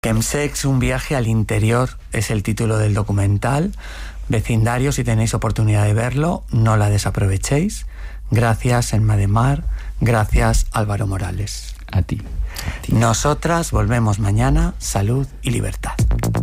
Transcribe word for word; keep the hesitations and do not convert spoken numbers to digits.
Chemsex, un viaje al interior, es el título del documental. Vecindarios, si tenéis oportunidad de verlo, no la desaprovechéis. Gracias, Emma de Mar. Gracias, Álvaro Morales. A ti. A ti. Nosotras volvemos mañana. Salud y libertad.